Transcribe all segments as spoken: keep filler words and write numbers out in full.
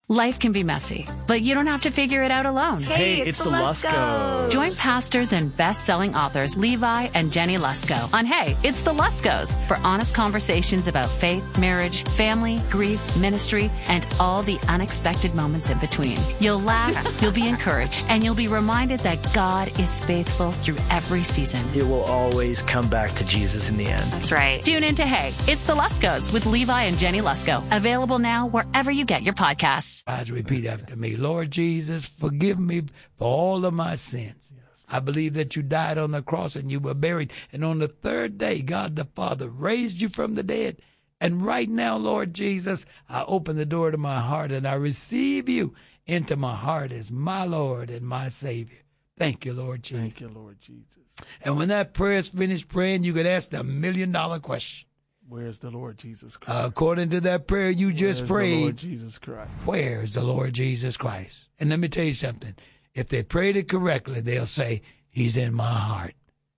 Life can be messy, but you don't have to figure it out alone. Hey, it's, it's the Luskos. Join pastors and best-selling authors Levi and Jenny Lusko on Hey, It's the Luskos for honest conversations about faith, marriage, family, grief, ministry, and all the unexpected moments in between. You'll laugh, you'll be encouraged, and you'll be reminded that God is faithful through every season. It will always come back to Jesus in the end. That's right. Tune in to Hey, It's the Luskos with Levi and Jenny Lusko. Available now wherever you get your podcasts. Guys, repeat after me. Lord Jesus, forgive me for all of my sins. Yes. I believe that you died on the cross and you were buried. And on the third day, God the Father raised you from the dead. And right now, Lord Jesus, I open the door to my heart and I receive you into my heart as my Lord and my Savior. Thank you, Lord Jesus. Thank you, Lord Jesus. And when that prayer is finished praying, you can ask the million dollar question. Where's the Lord Jesus Christ? Uh, according to that prayer you just Where's prayed, the Lord Jesus Christ? Where's the Lord Jesus Christ? And let me tell you something. If they prayed it correctly, they'll say, He's in my heart.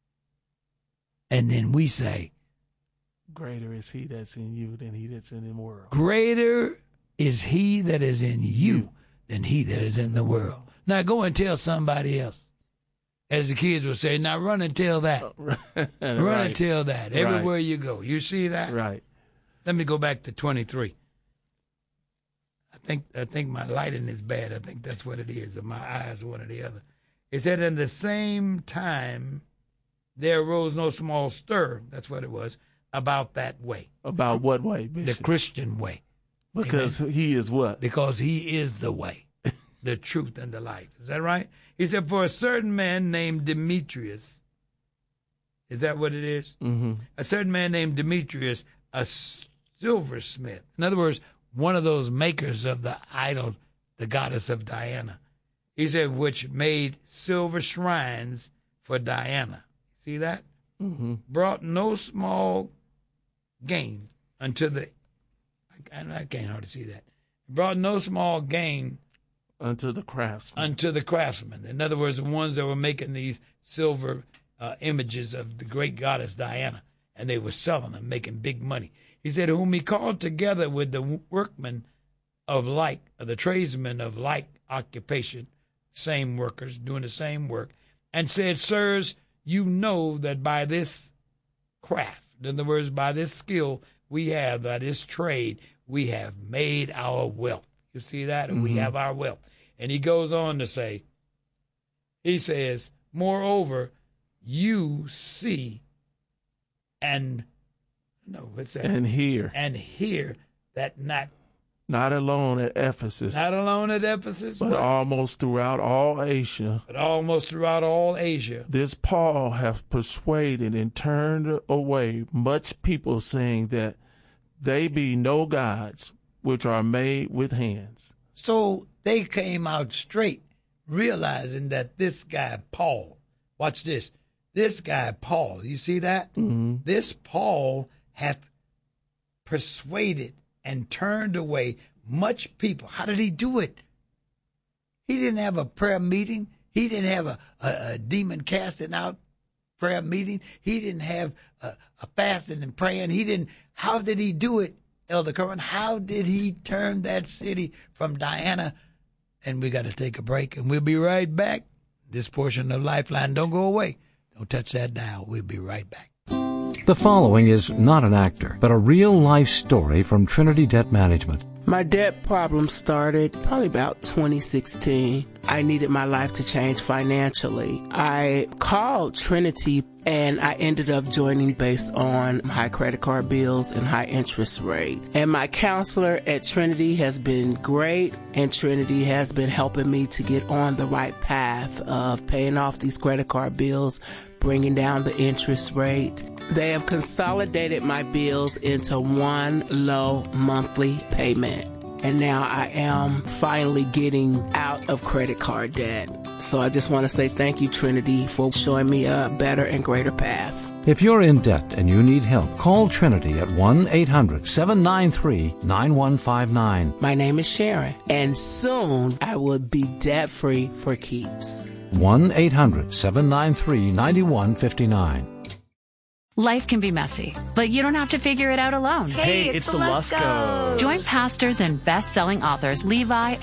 And then we say, greater is He that's in you than he that's in the world. Greater is He that is in you than he that is in the world. Now go and tell somebody else. As the kids would say, now run and tell that. right. Run and tell that. Everywhere right. you go. You see that? Right. Let me go back to twenty-three. I think I think my lighting is bad. I think that's what it is. Or my eyes, one or the other. It said, in the same time, there arose no small stir. That's what it was. About that way. About what way, Bishop? The Christian way. Because Amen. He is what? Because He is the way, the truth, and the life. Is that right? He said, for a certain man named Demetrius, is that what it is? Mm-hmm. A certain man named Demetrius, a silversmith. In other words, one of those makers of the idol, the goddess of Diana. He said, which made silver shrines for Diana. See that? Mm-hmm. Brought no small gain unto the, I, I can't hardly see that. Brought no small gain unto the craftsman. Unto the craftsman. In other words, the ones that were making these silver uh, images of the great goddess Diana, and they were selling them, making big money. He said, whom he called together with the workmen of like, or the tradesmen of like occupation, same workers doing the same work, and said, sirs, you know that by this craft, in other words, by this skill we have, by this trade, we have made our wealth. You see that? Mm-hmm. We have our wealth. And he goes on to say, he says, moreover, you see and, no, what's that? And hear. And hear that not. Not alone at Ephesus. Not alone at Ephesus. But what? almost throughout all Asia. But almost throughout all Asia. This Paul hath persuaded and turned away much people, saying that they be no gods which are made with hands. So they came out straight, realizing that this guy, Paul, watch this, this guy, Paul, you see that? Mm-hmm. This Paul hath persuaded and turned away much people. How did he do it? He didn't have a prayer meeting. He didn't have a, a, a demon casting out prayer meeting. He didn't have a, a fasting and praying. He didn't. How did he do it? Elder Curran, how did he turn that city from Diana? And we got to take a break, and we'll be right back. This portion of Lifeline, don't go away. Don't touch that dial. We'll be right back. The following is not an actor, but a real-life story from Trinity Debt Management. My debt problem started probably about twenty sixteen. I needed my life to change financially. I called Trinity and I ended up joining based on high credit card bills and high interest rate. And my counselor at Trinity has been great, and Trinity has been helping me to get on the right path of paying off these credit card bills, bringing down the interest rate. They have consolidated my bills into one low monthly payment. And now I am finally getting out of credit card debt. So I just want to say thank you, Trinity, for showing me a better and greater path. If you're in debt and you need help, call Trinity at one eight hundred seven nine three nine one five nine. My name is Sharon, and soon I will be debt-free for keeps. one eight hundred seven nine three nine one five nine. Life can be messy, but you don't have to figure it out alone. Hey, it's, it's the Luskos. Join pastors and best-selling authors Levi